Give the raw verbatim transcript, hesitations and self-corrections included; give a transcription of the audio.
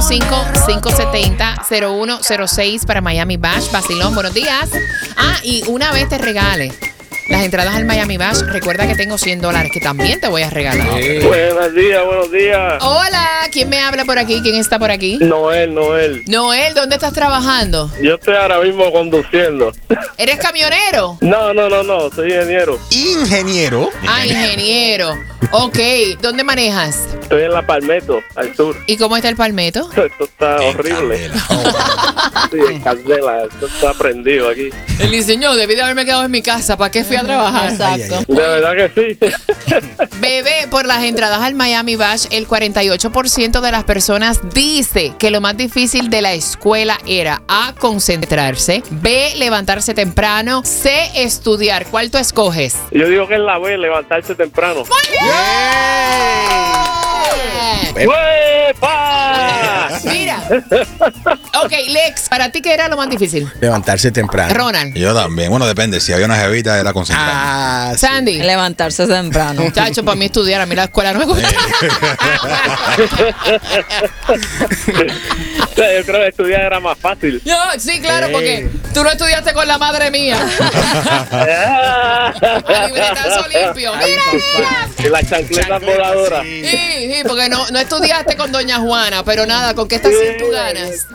cinco, cinco siete cero, cero uno cero seis para Miami Bash. Vacilón, buenos días. Ah, y una vez te regale las entradas al Miami Bash, recuerda que tengo cien dólares que también te voy a regalar. Sí. Buenos días, buenos días. Hola, ¿quién me habla por aquí? ¿Quién está por aquí? Noel, Noel. Noel, ¿dónde estás trabajando? Yo estoy ahora mismo conduciendo. ¿Eres camionero? No, no, no, no, soy ingeniero. Ingeniero. Ah, ingeniero. Ok, ¿dónde manejas? Estoy en La Palmetto, al sur. ¿Y cómo está el Palmetto? Esto está horrible. Sí, en Candela, esto está prendido aquí. El diseño, debí de haberme quedado en mi casa. ¿Para qué fui a trabajar? Exacto. De verdad que sí. Bebé, por las entradas al Miami Bash, el cuarenta y ocho por ciento de las personas dice que lo más difícil de la escuela era A, concentrarse, B, levantarse temprano, C, estudiar. ¿Cuál tú escoges? Yo digo que es la B, levantarse temprano. ¡Huepa! Mira. Ok, Lex, ¿para ti qué era lo más difícil? Levantarse temprano. Ronald. Yo también. Bueno, depende. Si había una jevita, era concentrada. Ah, sí. Sandy. Levantarse temprano. Muchacho, para mí estudiar, a mí la escuela no me gusta. Yo creo que estudiar era más fácil. Yo, sí, claro, porque tú no estudiaste con la madre mía. A libretazo limpio. ¡Mira! Y las chancletas voladoras. Sí, sí, porque no, no estudiaste con doña Juana, pero nada, ¿con qué estás sin tú ganas?